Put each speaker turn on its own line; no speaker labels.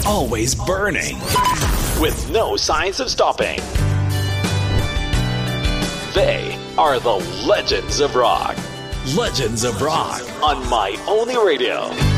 always burning, with no signs of stopping. They are the Legends of Rock. Legends of Rock on My Only Radio.